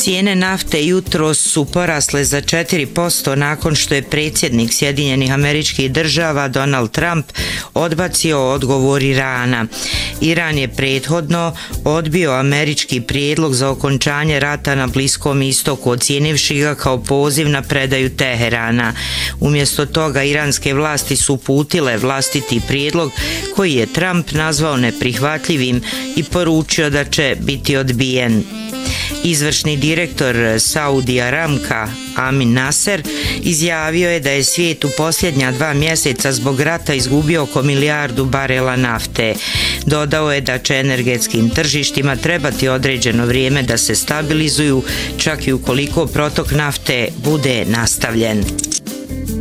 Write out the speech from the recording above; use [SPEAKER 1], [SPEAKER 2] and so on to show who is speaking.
[SPEAKER 1] Cijene nafte jutros su porasle za 4% nakon što je predsjednik Sjedinjenih Američkih Država Donald Trump odbacio odgovor Irana. Iran je prethodno odbio američki prijedlog za okončanje rata na Bliskom istoku, ocijenivši ga kao poziv na predaju Teherana. Umjesto toga iranske vlasti su uputile vlastiti prijedlog koji je Trump nazvao neprihvatljivim i poručio da će biti odbijen. Izvršni direktor Saudi Aramca Amin Nasser izjavio je da je svijet u posljednja 2 mjeseca zbog rata izgubio oko 1 milijardu barela nafte. Dodao je da će energetskim tržištima trebati određeno vrijeme da se stabilizuju, čak i ukoliko protok nafte bude nastavljen.